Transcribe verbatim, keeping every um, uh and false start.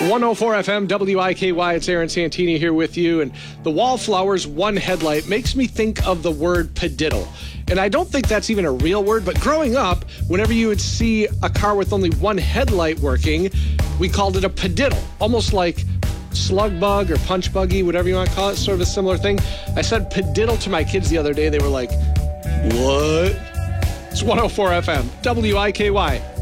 one oh four F M, W I K Y, it's Aaron Santini here with you. And the Wallflowers one headlight makes me think of the word padiddle. And I don't think that's even a real word, but growing up, whenever you would see a car with only one headlight working, we called it a padiddle, almost like slug bug or punch buggy, whatever you want to call it, sort of a similar thing. I said padiddle to my kids the other day. They were like, what? It's one oh four F M, W I K Y.